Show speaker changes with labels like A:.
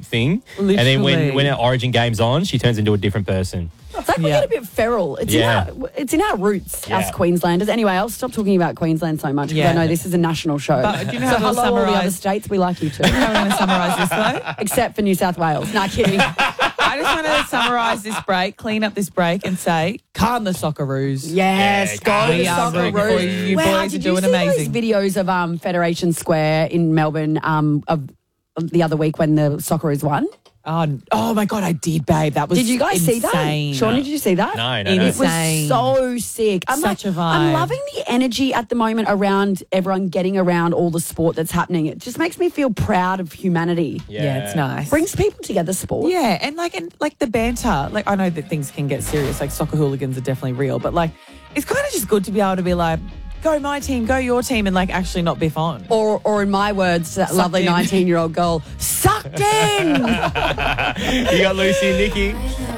A: thing. And then when our Origin game's on, she turns into a different person.
B: It's like we get a bit feral. It's in our roots, us Queenslanders. Anyway, I'll stop talking about Queensland so much because I know this is a national show.
C: But do you know how
B: hello all the other states, we like you too.
C: I'm going to summarise this though.
B: Except for New South Wales. Nah, kidding.
C: I just want to summarise this break, clean up this break and say, calm the Socceroos.
B: Yes, go to the
C: Socceroos. You boys are doing amazing.
B: Did you see those videos of Federation Square in Melbourne of the other week when the Socceroos won?
C: Oh my God, I did, babe. That was
B: Did you guys see that? Sean, did you see that?
A: No.
B: It was so sick.
C: Such a vibe.
B: I'm loving the energy at the moment around everyone getting around all the sport that's happening. It just makes me feel proud of humanity.
C: Yeah, it's nice.
B: Brings people together, sport.
C: Yeah, and like the banter. Like, I know that things can get serious. Like, soccer hooligans are definitely real, but like, it's kind of just good to be able to be like, go my team, go your team, and like actually not biff on.
B: Or in my words, that lovely 19-year-old girl, sucked in.
A: You got Lucy and Nikki.